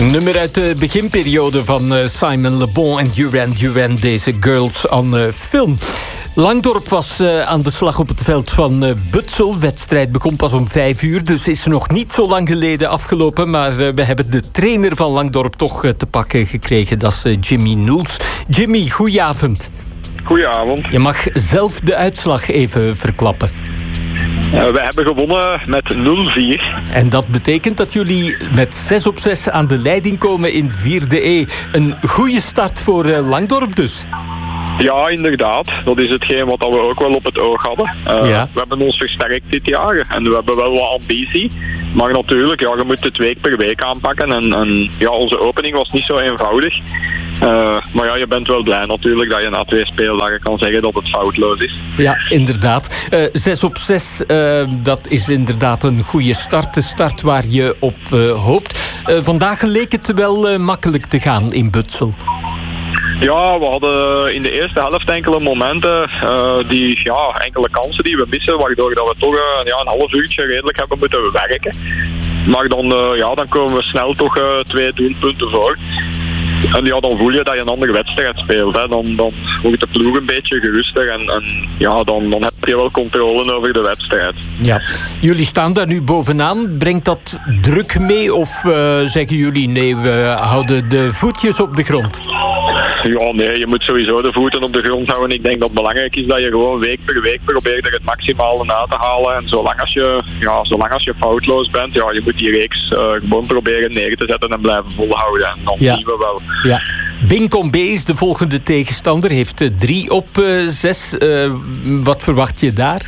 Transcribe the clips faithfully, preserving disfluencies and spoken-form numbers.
Nummer uit de beginperiode van uh, Simon Le Bon en Duran Duran, deze Girls on uh, Film. Langdorp was uh, aan de slag op het veld van uh, Butzel. De wedstrijd begon pas om vijf uur, dus is nog niet zo lang geleden afgelopen. Maar uh, we hebben de trainer van Langdorp toch uh, te pakken gekregen. Dat is uh, Jimmy Noels. Jimmy, goedenavond. Goedenavond. Je mag zelf de uitslag even verklappen. Uh, we hebben gewonnen met nul vier. En dat betekent dat jullie met zes op zes aan de leiding komen in vierde E. Een goede start voor uh, Langdorp dus. Ja, inderdaad. Dat is hetgeen wat we ook wel op het oog hadden. Uh, ja. We hebben ons versterkt dit jaar en we hebben wel wat ambitie. Maar natuurlijk, ja, je moet het week per week aanpakken. En, en ja, onze opening was niet zo eenvoudig. Uh, maar ja, je bent wel blij natuurlijk dat je na twee speeldagen kan zeggen dat het foutloos is. Ja, inderdaad. Uh, zes op zes, uh, dat is inderdaad een goede start. De start waar je op uh, hoopt. Uh, vandaag leek het wel uh, makkelijk te gaan in Butzel. Ja, we hadden in de eerste helft enkele momenten, uh, die, ja, enkele kansen die we missen, waardoor dat we toch uh, ja, een half uurtje redelijk hebben moeten werken. Maar dan, uh, ja, dan komen we snel toch uh, twee doelpunten voor. En ja, dan voel je dat je een andere wedstrijd speelt. Hè. Dan, dan wordt de ploeg een beetje geruster en, en ja, dan, dan heb je wel controle over de wedstrijd. Ja. Jullie staan daar nu bovenaan. Brengt dat druk mee of uh, zeggen jullie nee, we houden de voetjes op de grond? Ja, nee, je moet sowieso de voeten op de grond houden. Ik denk dat het belangrijk is dat je gewoon week per week probeert er het maximale na te halen. En zolang als je, ja, zolang als je foutloos bent, ja, je moet die reeks uh, gewoon proberen neer te zetten en blijven volhouden. En dan ja. zien we wel. Ja. Binkom B is de volgende tegenstander, heeft uh, drie op uh, zes. Uh, wat verwacht je daar?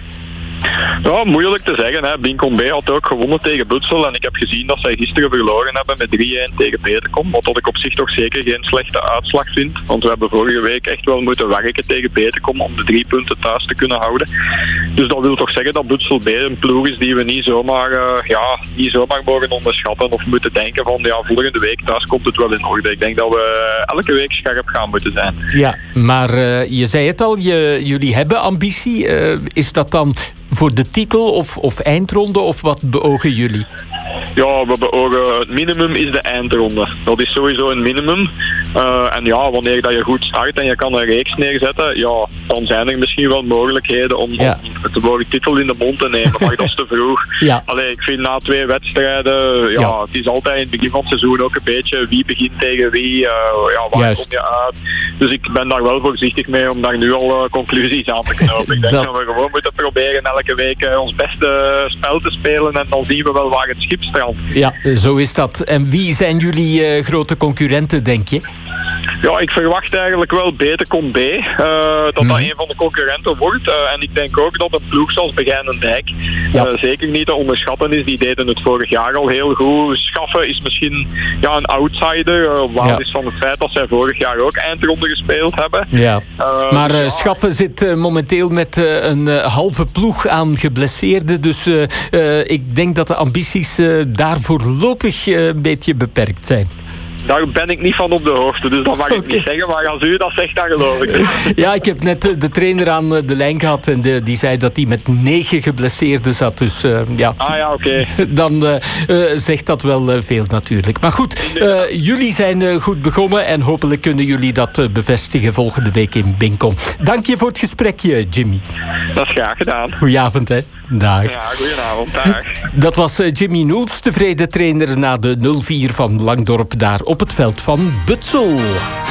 Ja, moeilijk te zeggen. Hè. Binkom B had ook gewonnen tegen Butzel en ik heb gezien dat zij gisteren verloren hebben met drie-een tegen Betekom. Wat dat ik op zich toch zeker geen slechte uitslag vind. Want we hebben vorige week echt wel moeten werken tegen Betekom om de drie punten thuis te kunnen houden. Dus dat wil toch zeggen dat Butzel B een ploeg is die we niet zomaar, uh, ja, niet zomaar mogen onderschatten of moeten denken van ja, volgende week thuis komt het wel in orde. Ik denk dat we elke week scherp gaan moeten zijn. Ja, maar uh, je zei het al, je, jullie hebben ambitie. Uh, is dat dan voor de titel of, of eindronde of wat beogen jullie? Ja, we beogen het minimum is de eindronde. Dat is sowieso een minimum. Uh, en ja, wanneer dat je goed start en je kan een reeks neerzetten, ja, dan zijn er misschien wel mogelijkheden om, ja. om het woord titel in de mond te nemen. Maar dat is te vroeg. Ja. Allee, ik vind na twee wedstrijden, ja, ja, het is altijd in het begin van het seizoen ook een beetje wie begint tegen wie, uh, ja, waar Juist. kom je uit. Dus ik ben daar wel voorzichtig mee om daar nu al uh, conclusies aan te knopen. Ik denk dat... dat we gewoon moeten proberen elke week uh, ons beste spel te spelen en dan zien we wel waar het schip strandt. Ja, zo is dat. En wie zijn jullie uh, grote concurrenten, denk je? Ja, ik verwacht eigenlijk wel Betekom B. Uh, dat mm. dat een van de concurrenten wordt. Uh, en ik denk ook dat een ploeg zoals Begijn en Dijk ja. uh, zeker niet te onderschatten is. Die deden het vorig jaar al heel goed. Schaffen is misschien ja, een outsider. Uh, waar ja. is van het feit dat zij vorig jaar ook eindronde gespeeld hebben. Ja. Uh, maar uh, ja. Schaffen zit uh, momenteel met uh, een uh, halve ploeg aan geblesseerden. Dus uh, uh, ik denk dat de ambities uh, daar voorlopig uh, een beetje beperkt zijn. Daar ben ik niet van op de hoogte, dus dat mag okay. ik niet zeggen. Maar als u dat zegt, dan geloof ik. Ja, ik heb net de trainer aan de lijn gehad en de, die zei dat hij met negen geblesseerden zat. Dus uh, ja, ah, ja oké. Okay. Dan uh, uh, zegt dat wel uh, veel natuurlijk. Maar goed, uh, jullie zijn uh, goed begonnen en hopelijk kunnen jullie dat uh, bevestigen volgende week in Binkom. Dank je voor het gesprekje, Jimmy. Dat is graag gedaan. Goedenavond, hè. Dag. Ja, goedenavond. Dag. Dat was uh, Jimmy Noels, tevreden trainer na de nul vier van Langdorp daar op het veld van Butzel.